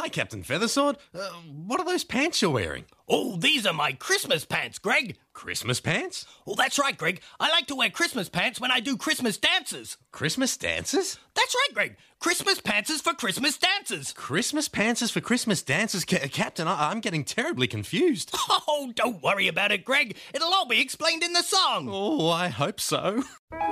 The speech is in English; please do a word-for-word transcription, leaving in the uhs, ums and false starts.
hi, Captain Feathersword. Uh, what are those pants you're wearing? Oh, these are my Christmas pants, Greg. Christmas pants? Oh, that's right, Greg. I like to wear Christmas pants when I do Christmas dances. Christmas dances? That's right, Greg. Christmas pants for Christmas dances. Christmas pants for Christmas dances? Ca- Captain, I- I'm getting terribly confused. Oh, don't worry about it, Greg. It'll all be explained in the song. Oh, I hope so.